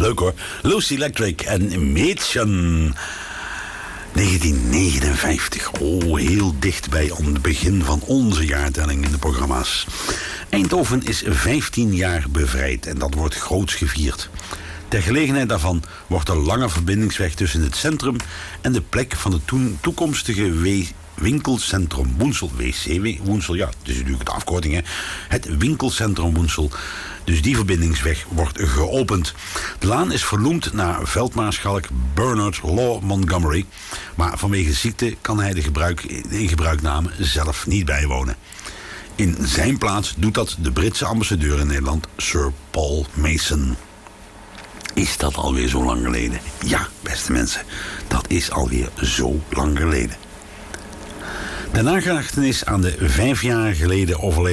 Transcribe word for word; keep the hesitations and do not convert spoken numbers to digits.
Leuk hoor. Lucy Electric en Mädchen. negentien negenenvijftig. Oh, heel dicht bij het begin van onze jaartelling in de programma's. Eindhoven is vijftien jaar bevrijd en dat wordt groots gevierd. Ter gelegenheid daarvan wordt de lange verbindingsweg tussen het centrum en de plek van het toen toekomstige w- winkelcentrum Woensel, W C Woensel, ja, dat is natuurlijk de afkorting, hè. Het winkelcentrum Woensel. Dus die verbindingsweg wordt geopend. De laan is vernoemd naar veldmaarschalk Bernard Law Montgomery, maar vanwege ziekte kan hij de, gebruik, de ingebruikname zelf niet bijwonen. In zijn plaats doet dat de Britse ambassadeur in Nederland, Sir Paul Mason. Is dat alweer zo lang geleden? Ja, beste mensen, dat is alweer zo lang geleden. De nagedachtenis aan de vijf jaar geleden overleden